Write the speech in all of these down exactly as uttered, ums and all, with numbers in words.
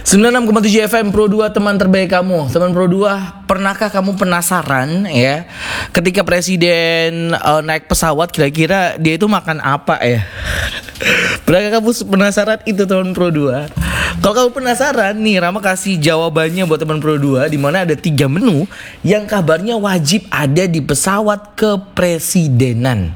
sembilan puluh enam koma tujuh F M Pro dua, teman terbaik kamu. Teman Pro dua, pernahkah kamu penasaran ya, ketika presiden uh, naik pesawat, kira-kira dia itu makan apa ya? Pernahkah kamu penasaran itu, teman Pro dua? Kalau kamu penasaran nih, Rama kasih jawabannya buat teman Pro dua, di mana ada tiga menu yang kabarnya wajib ada di pesawat kepresidenan.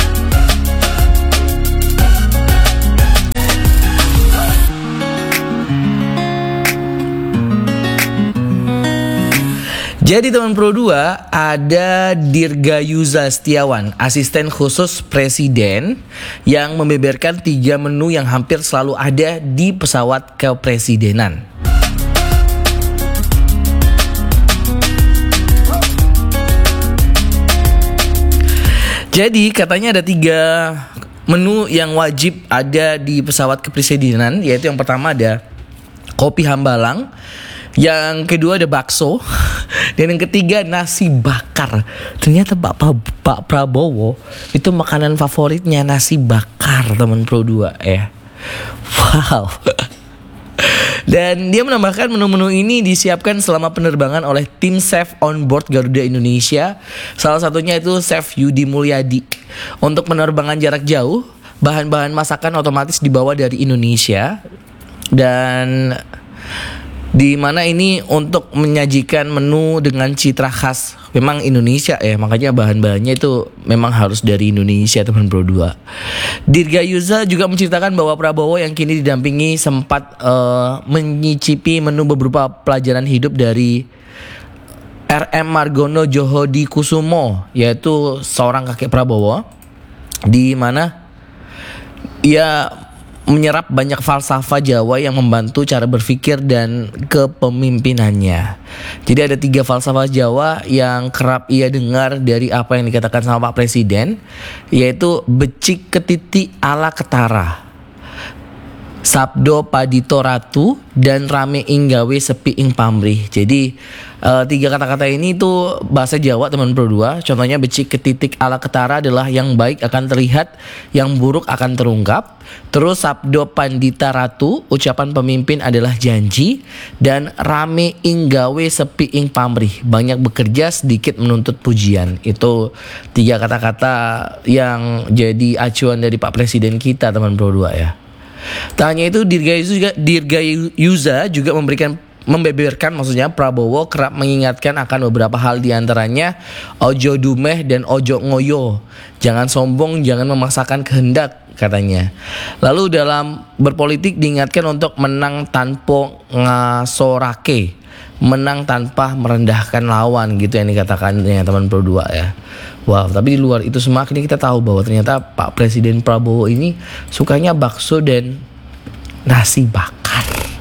Jadi teman Pro dua, ada Dirgayuza Setiawan, asisten khusus presiden, yang membeberkan tiga menu yang hampir selalu ada di pesawat kepresidenan. Jadi katanya ada tiga menu yang wajib ada di pesawat kepresidenan, yaitu yang pertama ada kopi hambalang, yang kedua ada bakso, dan yang ketiga nasi bakar. Ternyata Pak, Pak Prabowo itu makanan favoritnya nasi bakar, teman Pro dua ya. Wow. Dan dia menambahkan menu-menu ini disiapkan selama penerbangan oleh tim chef on board Garuda Indonesia. Salah satunya itu Chef Yudi Mulyadi. Untuk penerbangan jarak jauh, bahan-bahan masakan otomatis dibawa dari Indonesia. Dan di mana ini untuk menyajikan menu dengan citra khas memang Indonesia ya, makanya bahan-bahannya itu memang harus dari Indonesia, teman Pro dua. Dirgayuza juga menceritakan bahwa Prabowo yang kini didampingi sempat uh, menyicipi menu beberapa pelajaran hidup dari R M Margono Djohodikusumo, yaitu seorang kakek Prabowo, di mana ia menyerap banyak falsafah Jawa yang membantu cara berpikir dan kepemimpinannya. Jadi ada tiga falsafah Jawa yang kerap ia dengar dari apa yang dikatakan sama Pak Presiden, yaitu becik ketiti ala ketara, sabdo padito ratu, dan rame inggawe sepi ing pamrih. Jadi uh, tiga kata-kata ini itu bahasa Jawa, teman Pro dua. Contohnya becik ketitik ala ketara adalah yang baik akan terlihat, yang buruk akan terungkap. Terus sabdo pandita ratu, ucapan pemimpin adalah janji. Dan rame inggawe sepi ing pamrih, banyak bekerja sedikit menuntut pujian. Itu tiga kata-kata yang jadi acuan dari Pak Presiden kita, teman Pro dua ya. Tak hanya itu, Dirgayuza juga, Dirgayuza juga memberikan membeberkan maksudnya Prabowo kerap mengingatkan akan beberapa hal, diantaranya ojo dumeh dan ojo ngoyo, jangan sombong, jangan memaksakan kehendak katanya. Lalu dalam berpolitik diingatkan untuk menang tanpa ngasorake, menang tanpa merendahkan lawan, gitu yang dikatakannya, teman Pro dua ya. Wow, tapi di luar itu semua ini kita tahu bahwa ternyata Pak Presiden Prabowo ini sukanya bakso dan nasi bakar.